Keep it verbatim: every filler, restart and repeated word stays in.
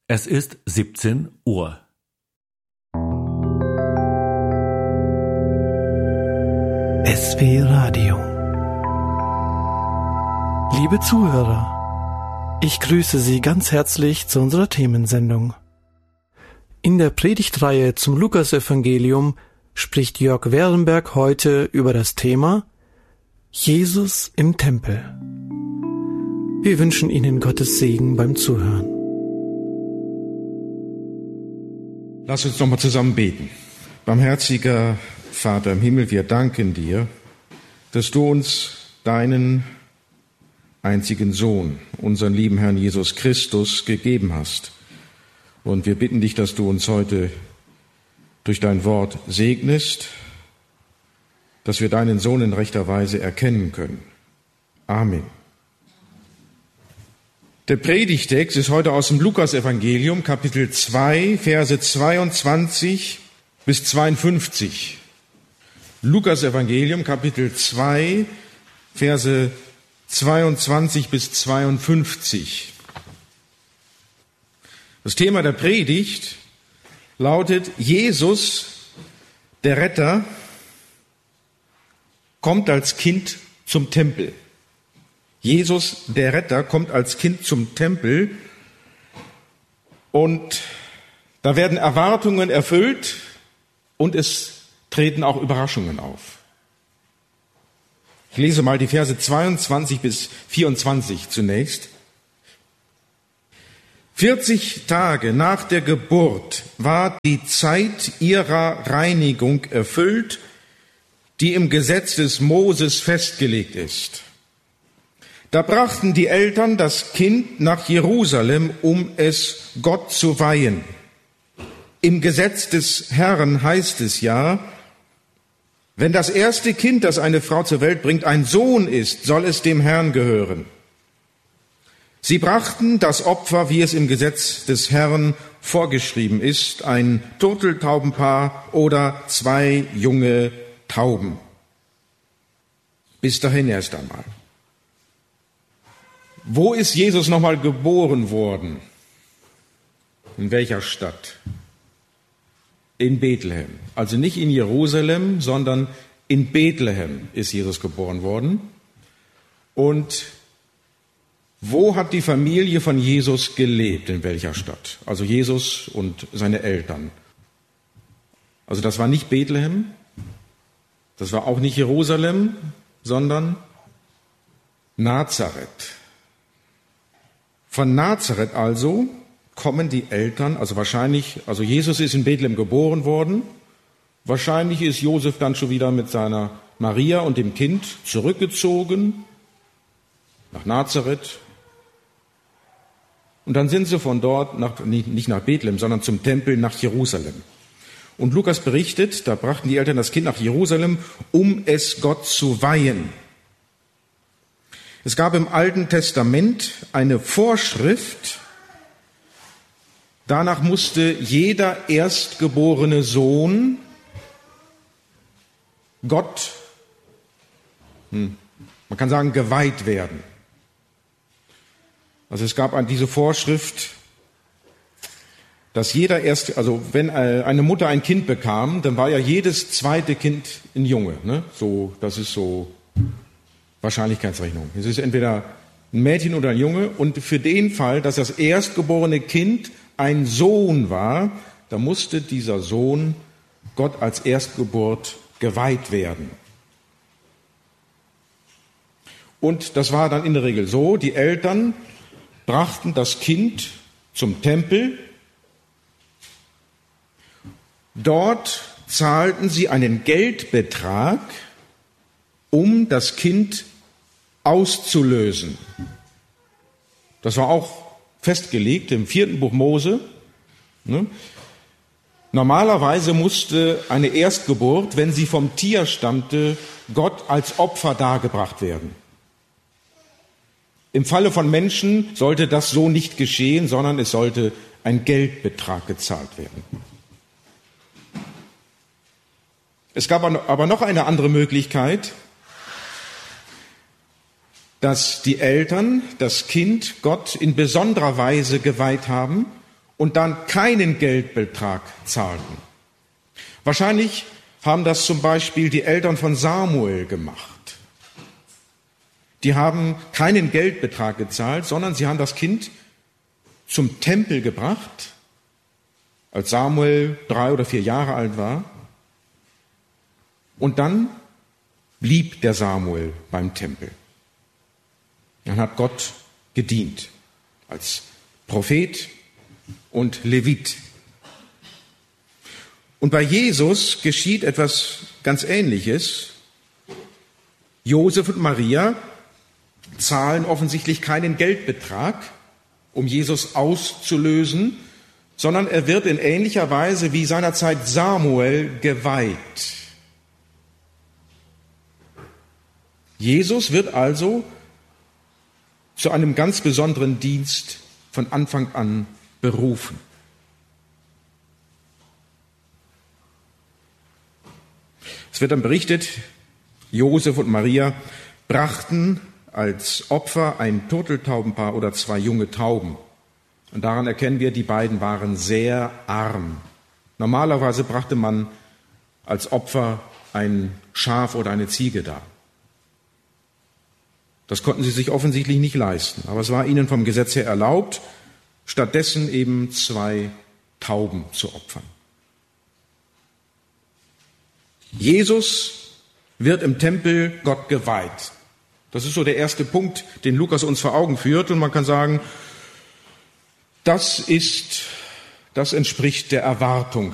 Es ist siebzehn Uhr. S W Radio. Liebe Zuhörer, ich grüße Sie ganz herzlich zu unserer Themensendung. In der Predigtreihe zum Lukasevangelium spricht Jörg Werenberg heute über das Thema Jesus im Tempel. Wir wünschen Ihnen Gottes Segen beim Zuhören. Lass uns nochmal zusammen beten. Barmherziger Vater im Himmel, wir danken dir, dass du uns deinen einzigen Sohn, unseren lieben Herrn Jesus Christus, gegeben hast. Und wir bitten dich, dass du uns heute durch dein Wort segnest, dass wir deinen Sohn in rechter Weise erkennen können. Amen. Der Predigtext ist heute aus dem Lukasevangelium, Kapitel zwei, Verse zweiundzwanzig bis zweiundfünfzig. Lukasevangelium, Kapitel zwei, Verse zweiundzwanzig bis zweiundfünfzig. Das Thema der Predigt lautet: Jesus, der Retter, kommt als Kind zum Tempel. Jesus, der Retter, kommt als Kind zum Tempel und da werden Erwartungen erfüllt und es treten auch Überraschungen auf. Ich lese mal die Verse zweiundzwanzig bis vierundzwanzig zunächst. vierzig Tage nach der Geburt war die Zeit ihrer Reinigung erfüllt, die im Gesetz des Moses festgelegt ist. Da brachten die Eltern das Kind nach Jerusalem, um es Gott zu weihen. Im Gesetz des Herrn heißt es ja, wenn das erste Kind, das eine Frau zur Welt bringt, ein Sohn ist, soll es dem Herrn gehören. Sie brachten das Opfer, wie es im Gesetz des Herrn vorgeschrieben ist, ein Turteltaubenpaar oder zwei junge Tauben. Bis dahin erst einmal. Wo ist Jesus nochmal geboren worden? In welcher Stadt? In Bethlehem. Also nicht in Jerusalem, sondern in Bethlehem ist Jesus geboren worden. Und wo hat die Familie von Jesus gelebt? In welcher Stadt? Also Jesus und seine Eltern. Also das war nicht Bethlehem, das war auch nicht Jerusalem, sondern Nazareth. Von Nazareth also kommen die Eltern, also wahrscheinlich, also Jesus ist in Bethlehem geboren worden, wahrscheinlich ist Josef dann schon wieder mit seiner Maria und dem Kind zurückgezogen nach Nazareth. Und dann sind sie von dort, nach, nicht nach Bethlehem, sondern zum Tempel nach Jerusalem. Und Lukas berichtet, da brachten die Eltern das Kind nach Jerusalem, um es Gott zu weihen. Es gab im Alten Testament eine Vorschrift, danach musste jeder erstgeborene Sohn Gott, hm, man kann sagen, geweiht werden. Also es gab diese Vorschrift, dass jeder erst, also wenn eine Mutter ein Kind bekam, dann war ja jedes zweite Kind ein Junge, ne? So, das ist so Wahrscheinlichkeitsrechnung. Es ist entweder ein Mädchen oder ein Junge und für den Fall, dass das erstgeborene Kind ein Sohn war, da musste dieser Sohn Gott als Erstgeburt geweiht werden. Und das war dann in der Regel so, die Eltern brachten das Kind zum Tempel. Dort zahlten sie einen Geldbetrag, um das Kind auszulösen. Das war auch festgelegt im vierten Buch Mose. Normalerweise musste eine Erstgeburt, wenn sie vom Tier stammte, Gott als Opfer dargebracht werden. Im Falle von Menschen sollte das so nicht geschehen, sondern es sollte ein Geldbetrag gezahlt werden. Es gab aber noch eine andere Möglichkeit, dass die Eltern das Kind Gott in besonderer Weise geweiht haben und dann keinen Geldbetrag zahlten. Wahrscheinlich haben das zum Beispiel die Eltern von Samuel gemacht. Die haben keinen Geldbetrag gezahlt, sondern sie haben das Kind zum Tempel gebracht, als Samuel drei oder vier Jahre alt war. Und dann blieb der Samuel beim Tempel. Dann hat Gott gedient als Prophet und Levit. Und bei Jesus geschieht etwas ganz Ähnliches. Josef und Maria zahlen offensichtlich keinen Geldbetrag, um Jesus auszulösen, sondern er wird in ähnlicher Weise wie seinerzeit Samuel geweiht. Jesus wird also zu einem ganz besonderen Dienst von Anfang an berufen. Es wird dann berichtet, Josef und Maria brachten als Opfer ein Turteltaubenpaar oder zwei junge Tauben. Und daran erkennen wir, die beiden waren sehr arm. Normalerweise brachte man als Opfer ein Schaf oder eine Ziege dar. Das konnten sie sich offensichtlich nicht leisten, aber es war ihnen vom Gesetz her erlaubt, stattdessen eben zwei Tauben zu opfern. Jesus wird im Tempel Gott geweiht. Das ist so der erste Punkt, den Lukas uns vor Augen führt. Und man kann sagen, das ist, das entspricht der Erwartung.